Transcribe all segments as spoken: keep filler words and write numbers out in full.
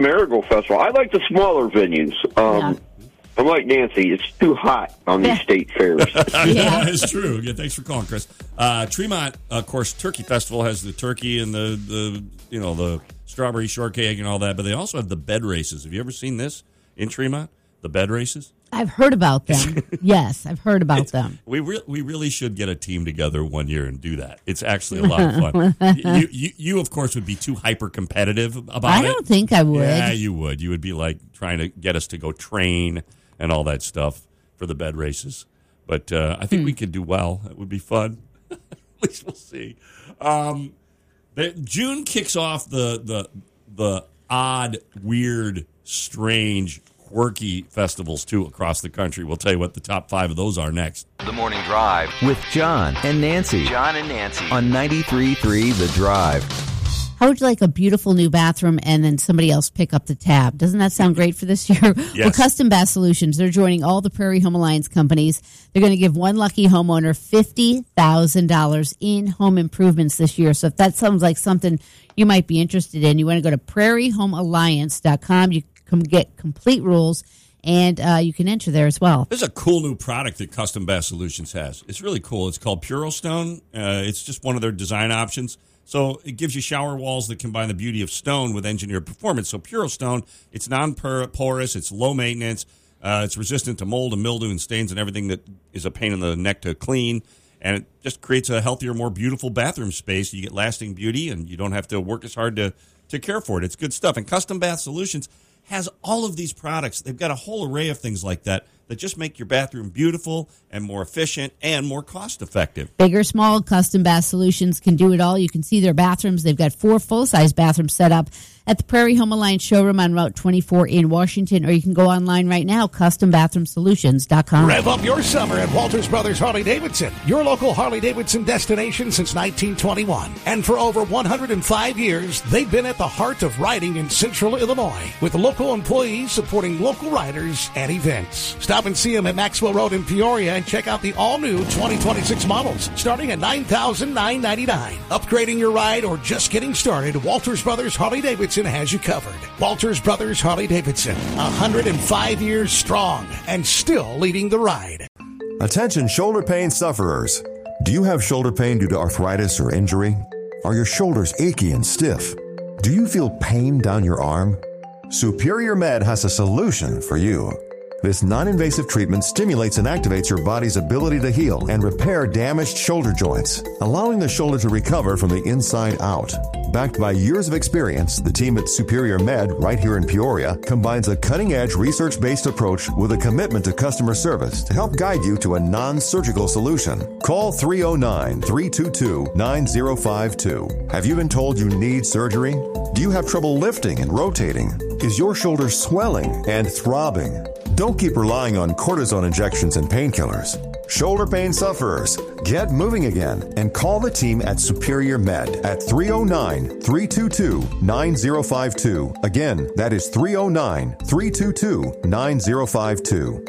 Marigold Festival. I like the smaller venues. Um, yeah. I'm like Nancy. It's too hot on these state fairs. Yeah, it's true. Yeah, thanks for calling, Chris. Uh, Tremont, of course, Turkey Festival has the turkey and the, the you know the strawberry shortcake and all that, but they also have the bed races. Have you ever seen this in Tremont? The bed races? I've heard about them. Yes, I've heard about it's, them. We re- we really should get a team together one year and do that. It's actually a lot of fun. you, you, you, of course, would be too hyper competitive about I it. I don't think I would. Yeah, you would. You would be like trying to get us to go train and all that stuff for the bed races. But uh, I think hmm. we could do well. It would be fun. At least we'll see. Um, the, June kicks off the the the odd, weird, strange, quirky festivals, too, across the country. We'll tell you what the top five of those are next. The Morning Drive. With John and Nancy. John and Nancy. On ninety-three point three The Drive. How would you like a beautiful new bathroom and then somebody else pick up the tab? Doesn't that sound great for this year? Yes. Well, Custom Bath Solutions, they're joining all the Prairie Home Alliance companies. They're going to give one lucky homeowner fifty thousand dollars in home improvements this year. So if that sounds like something you might be interested in, you want to go to prairie home alliance dot com. You can get complete rules, and uh, you can enter there as well. There's a cool new product that Custom Bath Solutions has. It's really cool. It's called Purostone. Uh, it's just one of their design options. So it gives you shower walls that combine the beauty of stone with engineered performance. So Purostone, it's non-porous, it's low maintenance, uh, it's resistant to mold and mildew and stains and everything that is a pain in the neck to clean. And it just creates a healthier, more beautiful bathroom space. You get lasting beauty, and you don't have to work as hard to, to care for it. It's good stuff. And Custom Bath Solutions has all of these products. They've got a whole array of things like that that just make your bathroom beautiful and more efficient and more cost-effective. Big or small, Custom Bath Solutions can do it all. You can see their bathrooms. They've got four full-size bathrooms set up at the Prairie Home Alliance showroom on Route twenty-four in Washington, or you can go online right now, custom bathroom solutions dot com. Rev up your summer at Walters Brothers Harley-Davidson, your local Harley-Davidson destination since nineteen twenty-one. And for over one hundred five years, they've been at the heart of riding in Central Illinois, with local employees supporting local riders and events. Stop and see them at Maxwell Road in Peoria and check out the all-new twenty twenty-six models, starting at nine thousand nine hundred ninety-nine dollars. Upgrading your ride or just getting started, Walters Brothers Harley-Davidson has you covered. Walters Brothers Harley-Davidson, one hundred five years strong and still leading the ride. Attention shoulder pain sufferers. Do you have shoulder pain due to arthritis or injury? Are your shoulders achy and stiff? Do you feel pain down your arm? Superior Med has a solution for you. This non-invasive treatment stimulates and activates your body's ability to heal and repair damaged shoulder joints, allowing the shoulder to recover from the inside out. Backed by years of experience, the team at Superior Med, right here in Peoria, combines a cutting-edge research-based approach with a commitment to customer service to help guide you to a non-surgical solution. Call three oh nine, three two two, nine oh five two. Have you been told you need surgery? Do you have trouble lifting and rotating? Is your shoulder swelling and throbbing? Don't keep relying on cortisone injections and painkillers. Shoulder pain sufferers, get moving again and call the team at Superior Med at three oh nine, three two two, nine oh five two. Again, that is three oh nine, three two two, nine oh five two.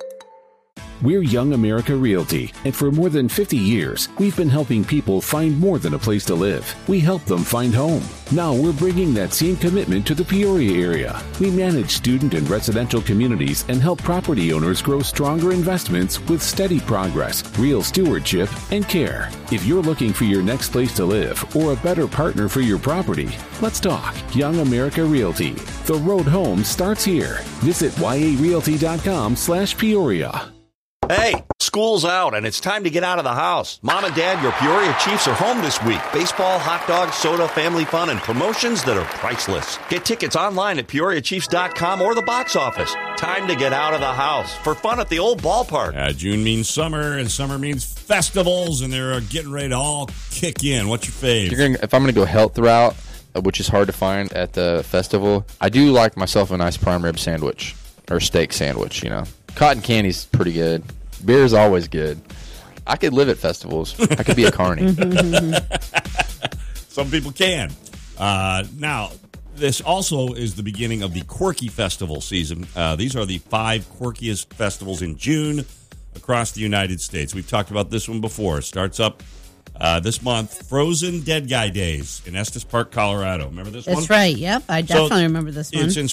We're Young America Realty, and for more than fifty years, we've been helping people find more than a place to live. We help them find home. Now we're bringing that same commitment to the Peoria area. We manage student and residential communities and help property owners grow stronger investments with steady progress, real stewardship, and care. If you're looking for your next place to live or a better partner for your property, let's talk. Young America Realty. The road home starts here. Visit y a realty dot com slash Peoria. Hey, school's out and it's time to get out of the house. Mom and Dad, your Peoria Chiefs are home this week. Baseball, hot dogs, soda, family fun, and promotions that are priceless. Get tickets online at peoria chiefs dot com or the box office. Time to get out of the house for fun at the old ballpark. Uh, June means summer, and summer means festivals, and they're getting ready to all kick in. What's your fave? You're gonna, if I'm going to go health route, which is hard to find at the festival, I do like myself a nice prime rib sandwich or steak sandwich, you know. Cotton candy's pretty good. Beer is always good. I could live at festivals. I could be a carny. Some people can. Uh, now, this also is the beginning of the Quirky Festival season. Uh, these are the five quirkiest festivals in June across the United States. We've talked about this one before. It starts up Uh, this month, Frozen Dead Guy Days in Estes Park, Colorado. Remember this one? That's right. Yep, I definitely So remember this one. It's in